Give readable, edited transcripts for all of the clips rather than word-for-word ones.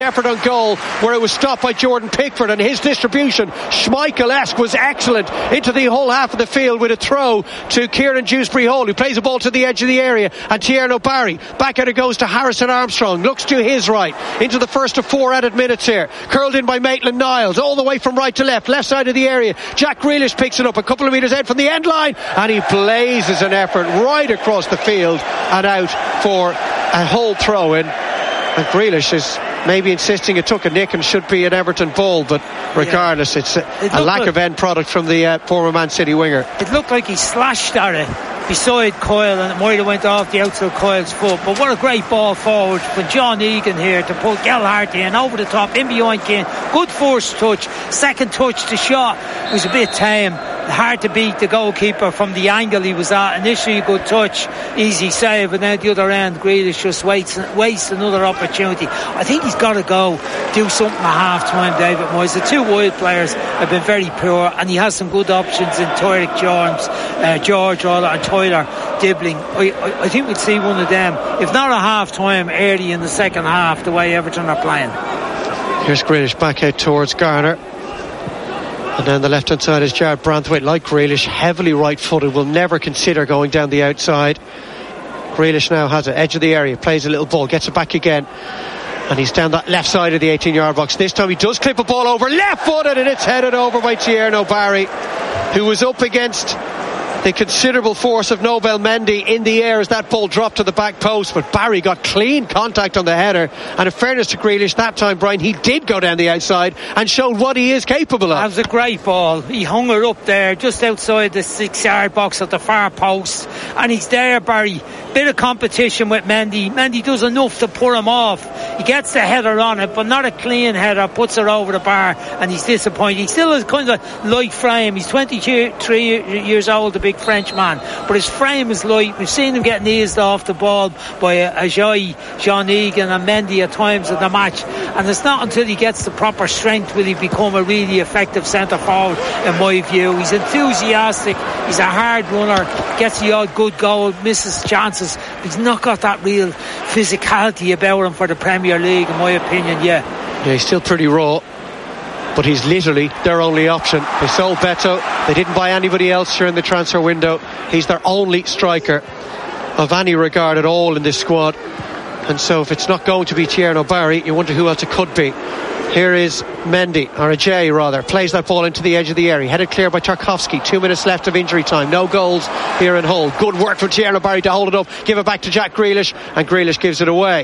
effort on goal where it was stopped by Jordan Pickford, and his distribution, Schmeichel-esque, was excellent into the whole half of the field with a throw to Kieran Dewsbury-Hall, who plays a ball to the edge of the area, and Tierno Barry back out it goes to Harrison Armstrong, looks to his right into the first of 4 added minutes here, curled in by Maitland-Niles all the way from right to left side of the area. Jack Grealish picks it up a couple of metres out from the end line, and he blazes an effort right across the field and out for a whole throw in. And Grealish is maybe insisting it took a nick and should be an Everton ball, but regardless, it's a lack of end product from the former Man City winger. It looked like he slashed at it beside Coyle, and it might have went off the outside Coyle's foot. But what a great ball forward from John Egan here to put Gelhardt in over the top, in behind Kane. Good first touch, second touch, the shot was a bit tame, hard to beat the goalkeeper from the angle he was at. Initially a good touch, easy save, and then at the other end Grealish just wastes another opportunity. I think he's got to go do something at half time, David Moyes. The two wide players have been very poor, and he has some good options in Tyreek George and Tyler Dibbling. I think we'll see one of them, if not at half time, early in the second half, the way Everton are playing. Here's Grealish back out towards Garner, and then the left hand side is Jared Branthwaite. Like Grealish, heavily right footed, will never consider going down the outside. Grealish now has it, edge of the area, plays a little ball, gets it back again, and he's down that left side of the 18-yard box. This time he does clip a ball over left footed, and it's headed over by Tierno Barry, who was up against the considerable force of Nobel Mendy in the air as that ball dropped to the back post, but Barry got clean contact on the header. And in fairness to Grealish, that time, Brian, he did go down the outside and showed what he is capable of. That was a great ball. He hung her up there just outside the 6-yard box at the far post, and he's there, Barry. Bit of competition with Mendy. Mendy does enough to put him off. He gets the header on it, but not a clean header, puts it over the bar, and he's disappointed. He still has kind of light frame. He's 23 years old, the big French man, but his frame is light. We've seen him getting eased off the ball by Ajayi, John Egan and Mendy at times in the match, and it's not until he gets the proper strength will he become a really effective centre forward, in my view. He's enthusiastic, he's a hard runner, gets the odd good goal, misses chances, but he's not got that real physicality about him for the Premier League, in my opinion. Yeah, he's still pretty raw, but he's literally their only option. They sold Beto, they didn't buy anybody else during the transfer window. He's their only striker of any regard at all in this squad, and so if it's not going to be Tierno Barry, you wonder who else it could be. Here is Mendy, or Ajayi rather, plays that ball into the edge of the area, headed clear by Tarkowski. 2 minutes left of injury time, no goals here in Hull. Good work from Tierno Barry to hold it up, give it back to Jack Grealish, and Grealish gives it away,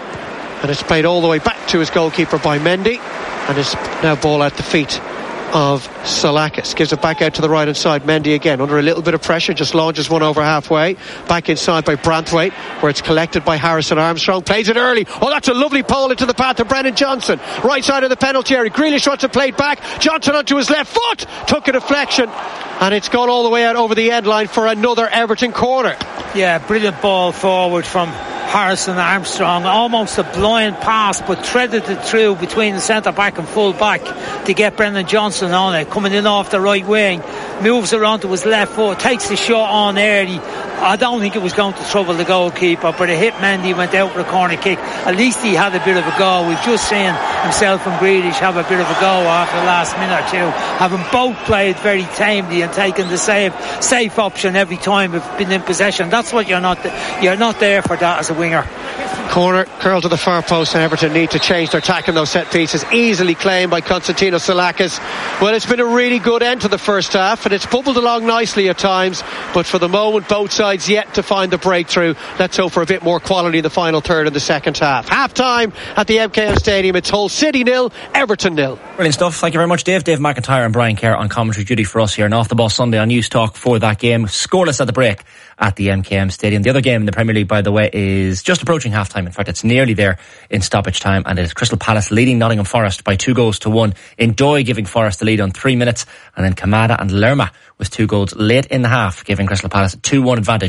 and it's played all the way back to his goalkeeper by Mendy, and it's now ball at the feet of Salakis. Gives it back out to the right hand side. Mendy again under a little bit of pressure, just launches one over halfway, back inside by Branthwaite, where it's collected by Harrison Armstrong. Plays it early. Oh, that's a lovely pole into the path of Brennan Johnson, right side of the penalty area. Grealish wants it played back, Johnson onto his left foot, took a deflection, and it's gone all the way out over the end line for another Everton corner. Yeah, brilliant ball forward from Harrison Armstrong, almost a blind pass, but threaded it through between the centre back and full back to get Brendan Johnson on it, coming in off the right wing, moves around to his left foot, takes the shot on early. I don't think it was going to trouble the goalkeeper, but it hit Mendy, went out for a corner kick. At least he had a bit of a go. We've just seen himself and Grealish have a bit of a go after the last minute or two, having both played very tamely and taken the safe option every time we've been in possession. That's what you're not there for that as a winger. Corner curled to the far post, and Everton need to change their tack in those set pieces. Easily claimed by Konstantinos Salakis. Well, it's been a really good end to the first half, and it's bubbled along nicely at times, but for the moment both sides yet to find the breakthrough. Let's hope for a bit more quality in the final third of the second half. Half time at the MKM Stadium. It's Hull City 0, Everton 0. Brilliant stuff. Thank you very much, Dave McIntyre and Brian Kerr on commentary duty for us here on Off the Ball Sunday on News Talk for that game. Scoreless at the break at the MKM Stadium. The other game in the Premier League, by the way, is just approaching half time. In fact, it's nearly there in stoppage time, and it is Crystal Palace leading Nottingham Forest by 2-1. Ndoye giving Forest the lead on 3 minutes, and then Kamada and Lerma with 2 goals late in the half, giving Crystal Palace a 2-1 advantage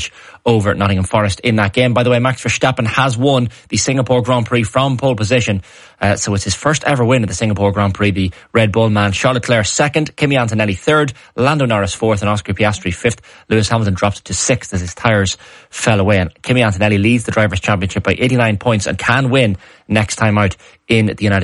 over Nottingham Forest in that game. By the way, Max Verstappen has won the Singapore Grand Prix from pole position. So it's his first ever win at the Singapore Grand Prix, the Red Bull man. Charles Leclerc second, Kimi Antonelli third, Lando Norris fourth, and Oscar Piastri fifth. Lewis Hamilton dropped to sixth as his tyres fell away. And Kimi Antonelli leads the Drivers' Championship by 89 points and can win next time out in the United